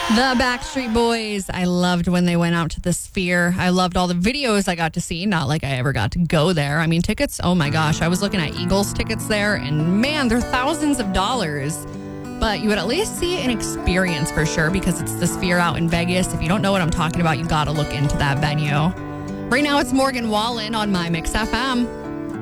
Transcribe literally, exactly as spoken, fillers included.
The Backstreet Boys. I loved when they went out to the Sphere. I loved all the videos I got to see. Not like I ever got to go there. I mean, tickets, oh my gosh. I was looking at Eagles tickets there, and man, they're thousands of dollars. But you would at least see an experience for sure because it's the Sphere out in Vegas. If you don't know what I'm talking about, you got to look into that venue. Right now, it's Morgan Wallen on My Mix F M.